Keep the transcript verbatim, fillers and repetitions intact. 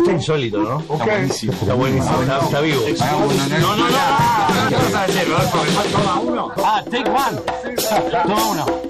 está insólito, ¿no? Está buenísimo. Está buenísimo, está, está vivo. No, no, no. ¿Qué vas a decir, Rodolfo? ¿Me falta uno? Ah, take one. Toma uno.